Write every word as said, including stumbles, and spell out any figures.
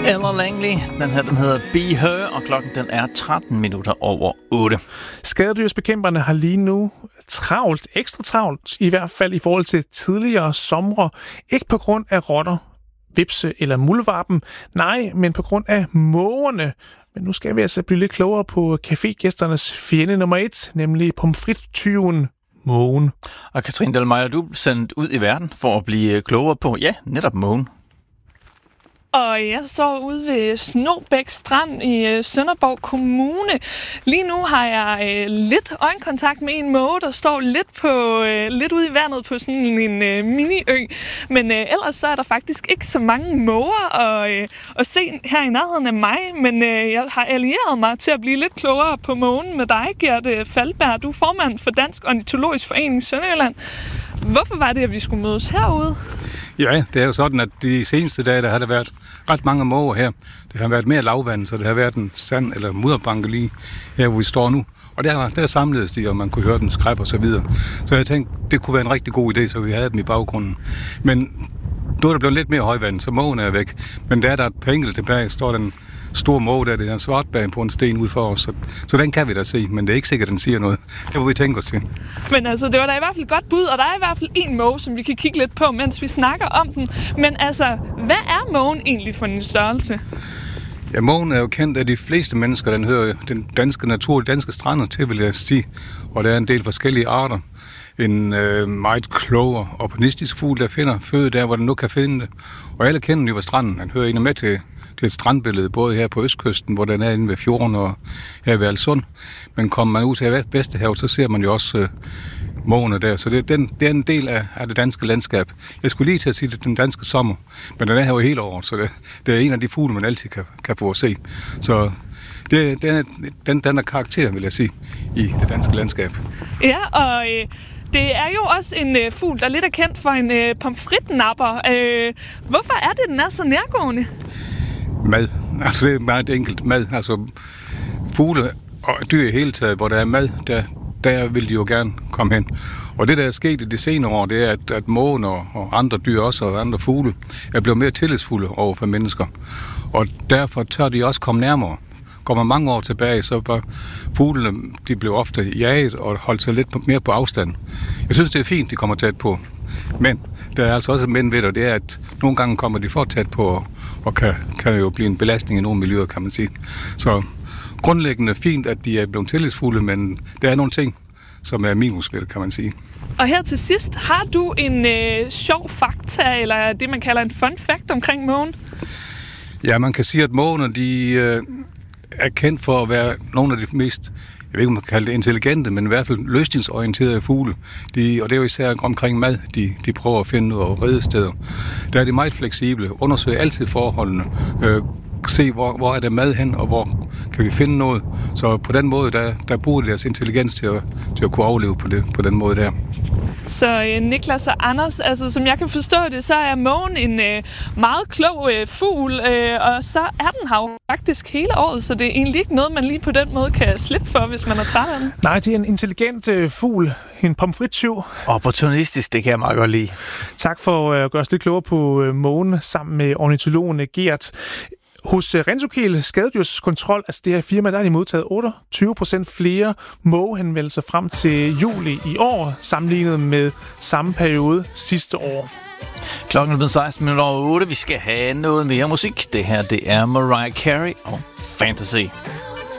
Ella Langley, den her, den hedder Be Her, og klokken den er tretten minutter over otte. Skadedyrsbekæmperne har lige nu travlt, ekstra travlt, i hvert fald i forhold til tidligere somre. Ikke på grund af rotter, vipse eller muldvarpen, nej, men på grund af mågerne. Men nu skal vi altså blive lidt klogere på cafégæsternes fjende nummer et, nemlig pomfrittyven mågen. Og Katrine Delmeyer, du er sendt ud i verden for at blive klogere på, ja, netop mågen. Og jeg står ude ved Snobæk Strand i Sønderborg Kommune. Lige nu har jeg øh, lidt øjenkontakt med en måge, der står lidt, på, øh, lidt ude i vandet på sådan en øh, mini-ø. Men øh, ellers så er der faktisk ikke så mange måger at, øh, at se her i nærheden af mig. Men øh, jeg har allieret mig til at blive lidt klogere på mågen med dig, Gert Faldberg. Du er formand for Dansk Ornitologisk Forening Sønderjylland. Hvorfor var det, at vi skulle mødes herude? Ja, det er jo sådan, at de seneste dage, der har der været ret mange måger her. Det har været mere lavvand, så det har været en sand- eller mudderbanke lige her, hvor vi står nu. Og der, der samledes de, og man kunne høre dem skræppe og så videre. Så jeg tænkte, det kunne være en rigtig god idé, så vi havde dem i baggrunden. Men nu er der blevet lidt mere højvand, så mågen er væk. Men der er der et par enkelte tilbage, står den stor måge der, det er en svartbag på en sten ud for os. Så, så den kan vi da se, men det er ikke sikkert, at den siger noget. Det må vi tænke os til. Men altså, det var da i hvert fald et godt bud, og der er i hvert fald en måge, som vi kan kigge lidt på, mens vi snakker om den. Men altså, hvad er mågen egentlig for en størrelse? Ja, mågen er jo kendt af de fleste mennesker, den hører den danske natur, de danske strander til, vil jeg sige. Og der er en del forskellige arter. En øh, meget klog og opportunistisk fugl, der finder føde der, hvor den nu kan finde det. Og alle kender den jo ved stranden. Han hører en med til, til et strandbillede, både her på østkysten, hvor den er inde ved fjorden, og her ved Alsund. Men kommer man ud til Vesterhavet, så ser man jo også øh, mågerne der. Så det, den, det er en del af, af det danske landskab. Jeg skulle lige til at sige, det den danske sommer, men den er her jo hele året, så det, det er en af de fugle, man altid kan, kan få at se. Så det, den, er, den, den er karakter, vil jeg sige, i det danske landskab. Ja, og øh, det er jo også en øh, fugl, der lidt er kendt for en øh, pomfritnapper. Øh, hvorfor er det, den er så nærgående? Mad. Altså, det er meget enkelt. Mad. Altså, fugle og dyr i hele taget, hvor der er mad, der, der vil de jo gerne komme hen. Og det, der er sket i de senere år, det er, at, at mågen og, og andre dyr også, og andre fugle, er blevet mere tillidsfulde over for mennesker. Og derfor tør de også komme nærmere. Går man mange år tilbage, så var fuglene, de blev ofte jaget og holdt sig lidt mere på afstand. Jeg synes, det er fint, de kommer tæt på. Men der er altså også men ved det, det er, at nogle gange kommer de for tæt på, og kan, kan jo blive en belastning i nogle miljøer, kan man sige. Så grundlæggende fint, at de er blevet tillidsfulde, men der er nogle ting, som er minus ved det, kan man sige. Og her til sidst, har du en øh, sjov fakta, eller det, man kalder en fun fact omkring mågen? Ja, man kan sige, at mågerne, de øh, er kendt for at være nogle af de mest, jeg ved ikke, om man kan kalde det intelligente, men i hvert fald løsningsorienterede fugle. De, og det er jo især omkring mad, de, de prøver at finde ud af redesteder. Der er de meget fleksible, undersøger altid forholdene, øh, se, hvor, hvor er der mad hen, og hvor kan vi finde noget. Så på den måde, der, der bruger de deres intelligens til at, til at kunne overleve på, det, på den måde der. Så øh, Niklas og Anders, altså som jeg kan forstå det, så er mågen en øh, meget klog øh, fugl, øh, og så er den her jo faktisk hele året, så det er egentlig ikke noget, man lige på den måde kan slippe for, hvis man er træt af den. Nej, det er en intelligent øh, fugl, en pomfrittyv. Opportunistisk, det kan jeg meget godt lide. Tak for øh, at gøre os lidt klogere på øh, mågen sammen med ornitologen Gert. Hos Rentokil Skadedyrskontrol, altså det her firma, der har de modtaget otteogtyve procent flere mågehenvendelser frem til juli i år, sammenlignet med samme periode sidste år. Klokken er blevet seksten minutter over otte. Vi skal have noget mere musik. Det her, det er Mariah Carey og Fantasy.